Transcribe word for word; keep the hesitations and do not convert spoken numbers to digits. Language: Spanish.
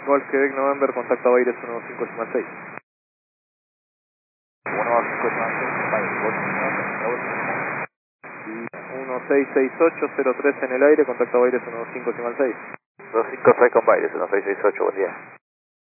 Golf Quebec November, contacto a Baires uno cinco decimal seis. uno cinco decimal seis, Baires, Golf November, uno seis seis ocho cero tres en el aire, contacto a Baires uno cinco decimal seis. dos cinco seis con Baires, uno seis seis ocho, buen día.